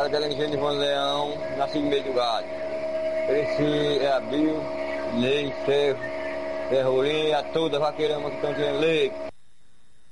Casa pela engenho de João Leão, nasci no meio do gado. Cresci, abril, leite, ferro, ferroinha, toda vaqueirama que estão tendo leite.